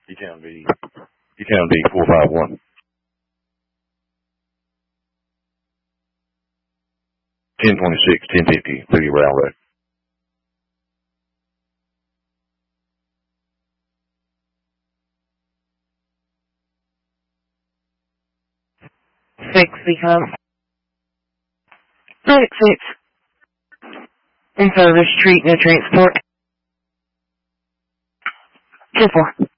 E-Town D 451. 1026, 1050, Louis Railroad. Six become 96. In service, treat, no transport. 10-4.